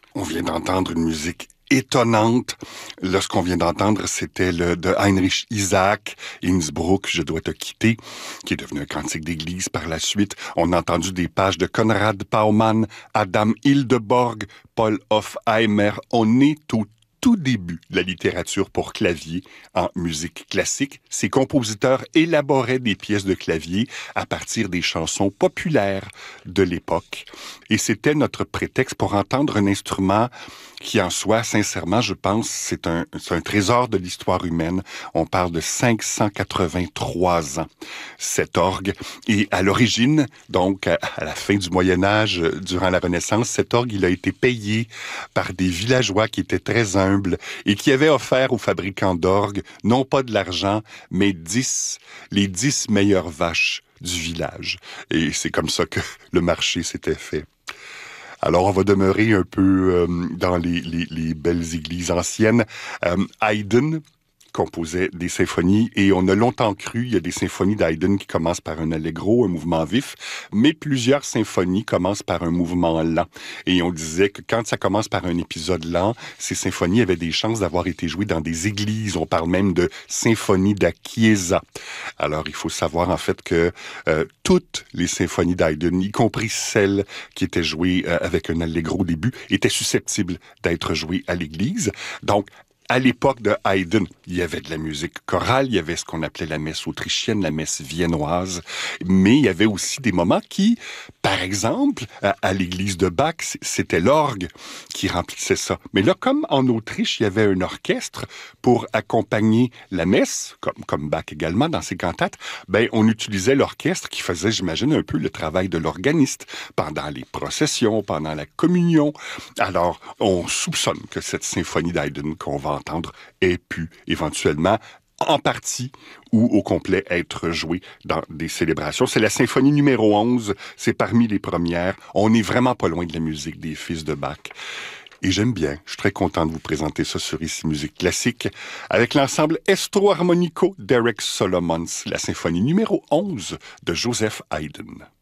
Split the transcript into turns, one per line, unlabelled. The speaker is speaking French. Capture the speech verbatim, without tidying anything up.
On vient d'entendre une musique étonnante. Là, ce qu'on vient d'entendre, c'était le de Heinrich Isaac Innsbruck, Je dois te quitter, qui est devenu un cantique d'église par la suite. On a entendu des pages de Konrad Paumann, Adam Hildeborg, Paul Hofheimer. On est au tout début de la littérature pour clavier en musique classique. Ces compositeurs élaboraient des pièces de clavier à partir des chansons populaires de l'époque. Et c'était notre prétexte pour entendre un instrument qui en soi, sincèrement, je pense, c'est un, c'est un trésor de l'histoire humaine. On parle de cinq cent quatre-vingt-trois ans, cet orgue. Et à l'origine, donc à, à la fin du Moyen-Âge, durant la Renaissance, cet orgue, il a été payé par des villageois qui étaient très humbles et qui avaient offert aux fabricants d'orgues, non pas de l'argent, mais dix, les dix meilleures vaches du village. Et c'est comme ça que le marché s'était fait. Alors, on va demeurer un peu euh, dans les, les, les belles églises anciennes. Euh, Haydn composait des symphonies et on a longtemps cru, il y a des symphonies d'Haydn qui commencent par un allegro, un mouvement vif, mais plusieurs symphonies commencent par un mouvement lent. Et on disait que quand ça commence par un épisode lent, ces symphonies avaient des chances d'avoir été jouées dans des églises. On parle même de symphonie da Chiesa. Alors, il faut savoir en fait que euh, toutes les symphonies d'Haydn, y compris celles qui étaient jouées euh, avec un allegro au début, étaient susceptibles d'être jouées à l'église. Donc, à l'époque de Haydn, il y avait de la musique chorale, il y avait ce qu'on appelait la messe autrichienne, la messe viennoise, mais il y avait aussi des moments qui, par exemple, à, à l'église de Bach, c'était l'orgue qui remplissait ça. Mais là, comme en Autriche, il y avait un orchestre pour accompagner la messe, comme, comme Bach également dans ses cantates, ben, on utilisait l'orchestre qui faisait, j'imagine, un peu le travail de l'organiste pendant les processions, pendant la communion. Alors, on soupçonne que cette symphonie d'Haydn qu'on va entendre ait pu éventuellement en partie ou au complet être joué dans des célébrations. C'est la symphonie numéro onze, c'est parmi les premières. On n'est vraiment pas loin de la musique des fils de Bach. Et j'aime bien, je suis très content de vous présenter ça sur Ici Musique Classique, avec l'ensemble Estro Harmonico d'Eric Solomons, la symphonie numéro onze de Joseph Haydn.